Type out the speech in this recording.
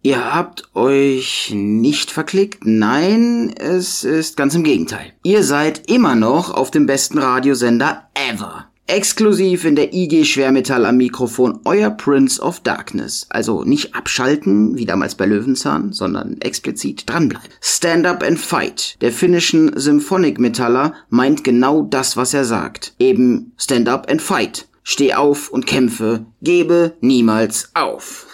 Ihr habt euch nicht verklickt. Nein, es ist ganz im Gegenteil. Ihr seid immer noch auf dem besten Radiosender ever. Exklusiv in der IG Schwermetall am Mikrofon, euer Prince of Darkness. Also nicht abschalten, wie damals bei Löwenzahn, sondern explizit dranbleiben. Stand Up and Fight, der finnischen Symphonic-Metaller, meint genau das, was er sagt. Eben Stand Up and Fight. Steh auf und kämpfe, gebe niemals auf.